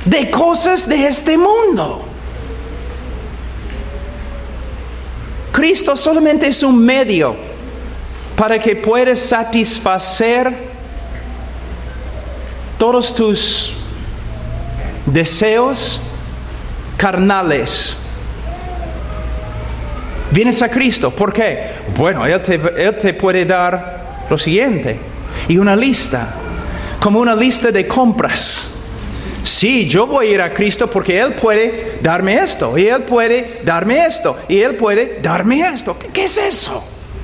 de cosas de este mundo. Cristo solamente es un medio para que puedas satisfacer todos tus deseos carnales. Vienes a Cristo, ¿por qué? Bueno, Él te puede dar lo siguiente, y una lista, como una lista de compras. Sí, yo voy a ir a Cristo porque Él puede darme esto, y Él puede darme esto, y Él puede darme esto. ¿Qué es eso?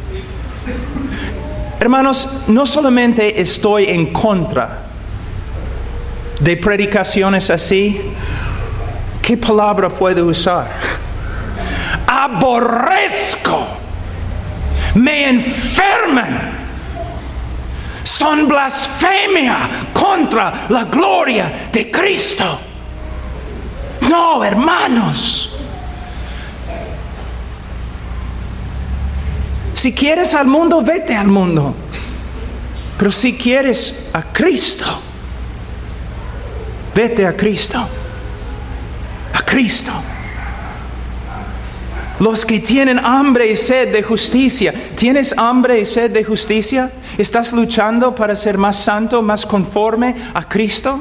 Hermanos, no solamente estoy en contra de predicaciones así, ¿qué palabra puedo usar? Aborrezco, me enferman. Son blasfemia contra la gloria de Cristo. No, hermanos. Si quieres al mundo, vete al mundo. Pero si quieres a Cristo, vete a Cristo. A Cristo. Los que tienen hambre y sed de justicia. ¿Tienes hambre y sed de justicia? ¿Estás luchando para ser más santo, más conforme a Cristo?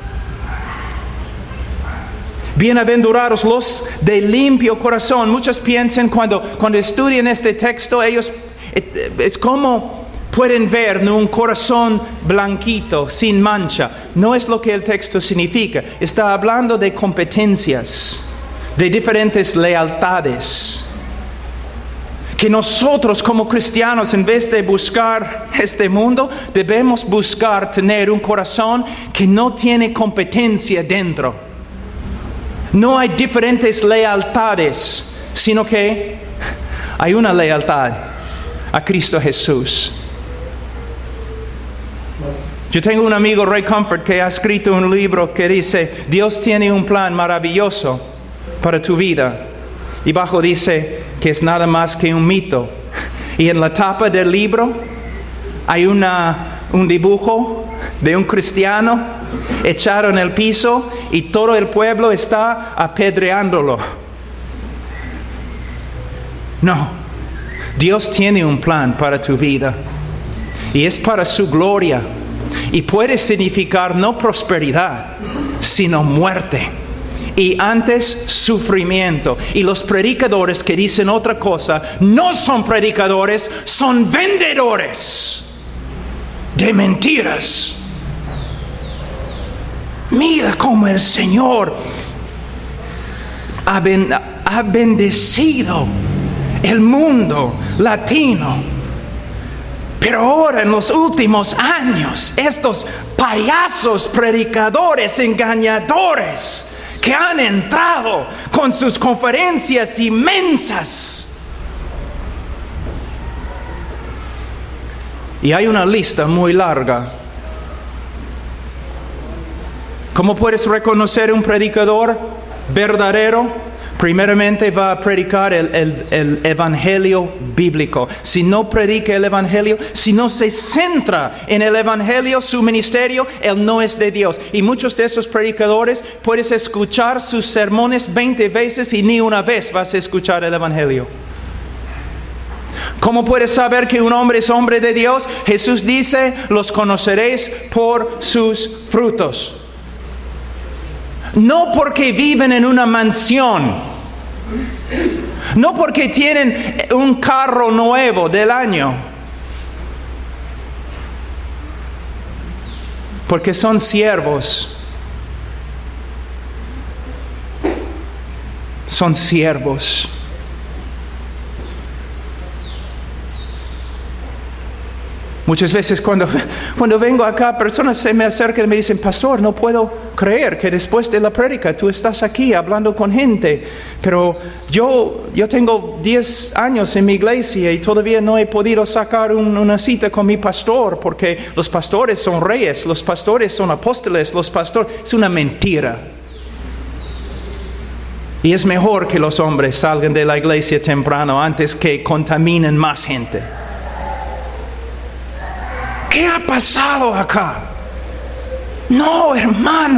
Bienaventurados los de limpio corazón. Muchos piensan cuando estudian este texto, ellos es como pueden ver, ¿no?, un corazón blanquito, sin mancha. No es lo que el texto significa. Está hablando de competencias, de diferentes lealtades, que nosotros como cristianos, en vez de buscar este mundo, debemos buscar tener un corazón que no tiene competencia dentro. No hay diferentes lealtades, sino que hay una lealtad a Cristo Jesús. Yo tengo un amigo, Ray Comfort, que ha escrito un libro que dice: Dios tiene un plan maravilloso para tu vida. Y abajo dice que es nada más que un mito. Y en la tapa del libro hay un dibujo de un cristiano echado en el piso y todo el pueblo está apedreándolo. No, Dios tiene un plan para tu vida y es para su gloria, y puede significar no prosperidad, sino muerte. Y antes sufrimiento. Y los predicadores que dicen otra cosa no son predicadores, son vendedores de mentiras. Mira cómo el Señor ha bendecido el mundo latino. Pero ahora, en los últimos años, estos payasos predicadores engañadores que han entrado con sus conferencias inmensas. Y hay una lista muy larga. ¿Cómo puedes reconocer un predicador verdadero? Primeramente va a predicar el evangelio bíblico. Si no predica el evangelio, si no se centra en el evangelio, su ministerio, él no es de Dios. Y muchos de esos predicadores puedes escuchar sus sermones 20 veces y ni una vez vas a escuchar el evangelio. ¿Cómo puedes saber que un hombre es hombre de Dios? Jesús dice: los conoceréis por sus frutos. No porque viven en una mansión, no porque tienen un carro nuevo del año, porque son siervos. Son siervos. Muchas veces cuando vengo acá, personas se me acercan y me dicen: pastor, no puedo creer que después de la prédica tú estás aquí hablando con gente. Pero yo tengo 10 años en mi iglesia y todavía no he podido sacar una cita con mi pastor, porque los pastores son reyes, los pastores son apóstoles, los pastores... Es una mentira. Y es mejor que los hombres salgan de la iglesia temprano antes que contaminen más gente. ¿Qué ha pasado acá? No, hermano.